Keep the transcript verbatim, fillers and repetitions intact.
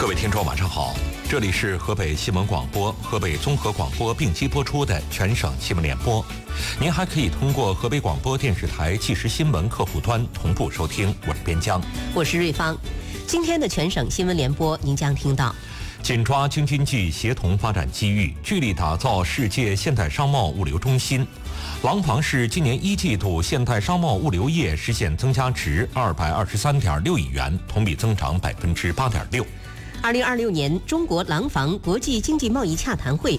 各位听众晚上好，这里是河北新闻广播、河北综合广播并机播出的全省新闻联播。您还可以通过河北广播电视台即时新闻客户端同步收听。我是边疆， 我是瑞芳。今天的全省新闻联播，您将听到： 紧抓京津冀协同发展机遇，聚力打造世界现代商贸物流中心。廊坊市今年一季度现代商贸物流业实现增加值二百二十三点六亿元，同比增长百分之八点六。 二零二六年中国廊坊国际经济贸易洽谈会